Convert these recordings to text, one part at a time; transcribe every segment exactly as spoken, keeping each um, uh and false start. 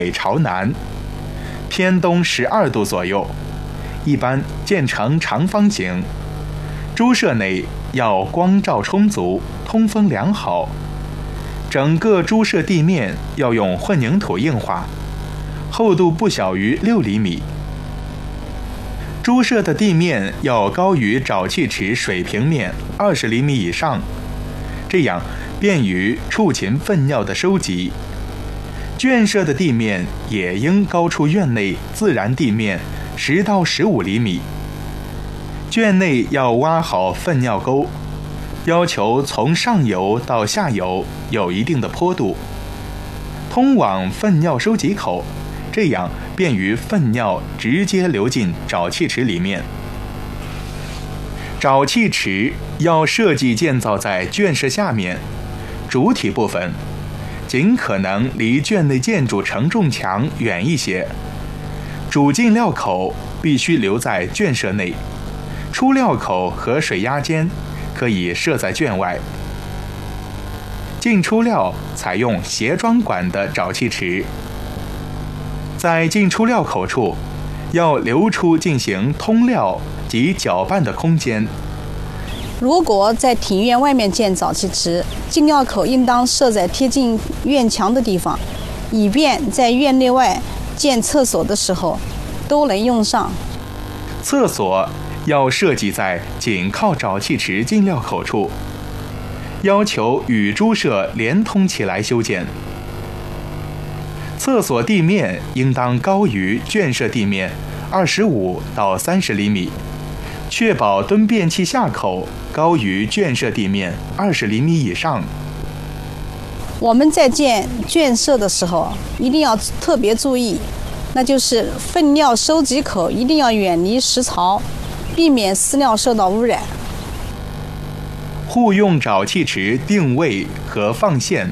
北朝南，偏东十二度左右，一般建成长方形。猪舍内要光照充足，通风良好。整个猪舍地面要用混凝土硬化，厚度不小于六厘米。猪舍的地面要高于沼气池水平面二十厘米以上，这样便于畜禽粪尿的收集。圈舍的地面也应高出院内自然地面十到十五厘米。圈内要挖好粪尿沟，要求从上游到下游有一定的坡度，通往粪尿收集口，这样便于粪尿直接流进沼气池里面。沼气池要设计建造在圈舍下面，主体部分尽可能离圈内建筑承重墙远一些，主进料口必须留在圈舍内，出料口和水压间可以设在圈外。进出料采用斜装管的沼气池，在进出料口处要留出进行通料及搅拌的空间。 如果在庭院外面建沼气池，进料口应当设在贴近院墙的地方，以便在院内外建厕所的时候都能用上。 厕所要设计在紧靠沼气池进料口处，要求与猪舍连通起来修建。厕所地面应当高于圈舍地面二十五到三十厘米，确保蹲便器下口高于圈舍地面二十厘米以上。 我们在建圈舍的时候一定要特别注意，那就是粪尿收集口一定要远离食槽，避免饲料受到污染。 户用沼气池定位和放线，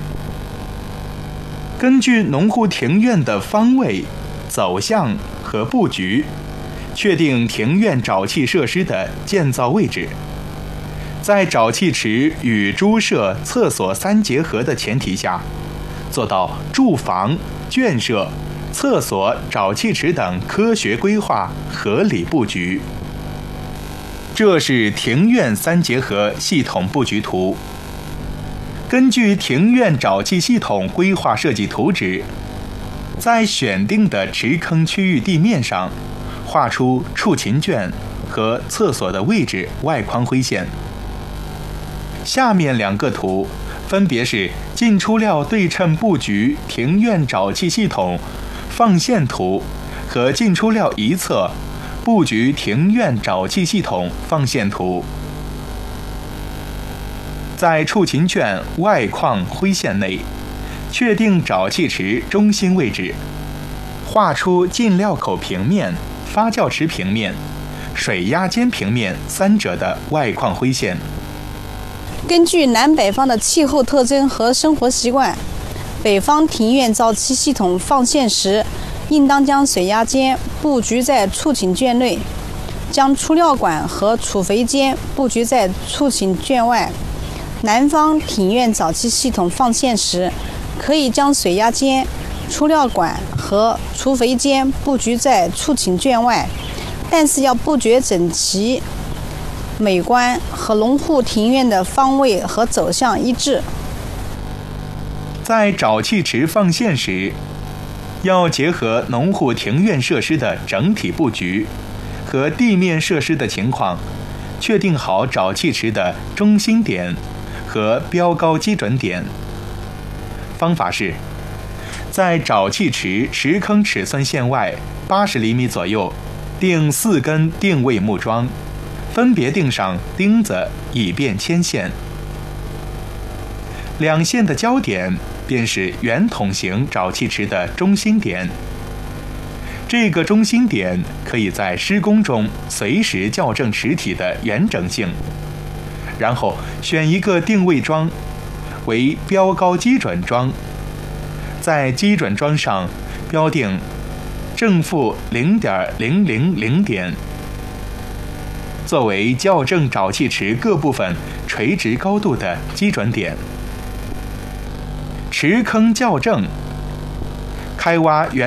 根据农户庭院的方位、走向和布局，确定庭院沼气设施的建造位置。在沼气池与猪舍、厕所三结合的前提下，做到住房、圈舍、厕所、沼气池等科学规划、合理布局。这是庭院三结合系统布局图。根据庭院沼气系统规划设计图纸，在选定的池坑区域地面上画出畜禽圈和厕所的位置外框灰线。下面两个图分别是进出料对称布局庭院沼气系统放线图和进出料一侧布局庭院沼气系统放线图。在畜禽圈外框灰线内，确定沼气池中心位置，画出进料口平面、发酵池平面、水压间平面三者的外框灰线。 根据南北方的气候特征和生活习惯，北方庭院沼气系统放线时，应当将水压间布局在畜禽圈内，将出料管和储肥间布局在畜禽圈外。南方庭院沼气系统放线时，可以将水压间、出料管和储肥间布局在畜禽圈外，但是要布局整齐、美观，和农户庭院的方位和走向一致。 在沼气池放线时，要结合农户庭院设施的整体布局和地面设施的情况，确定好沼气池的中心点和标高基准点。方法是，在沼气池池坑尺寸线外八十厘米左右钉四根定位木桩，分别钉上钉子，以便牵线。两线的交点便是圆筒形沼气池的中心点。这个中心点可以在施工中随时校正池体的圆整性。然后选一个定位桩为标高基准桩，在基准桩上标定正负 零点零零零 点，作为校正沼气池各部分垂直高度的基准点。池坑校正，开挖原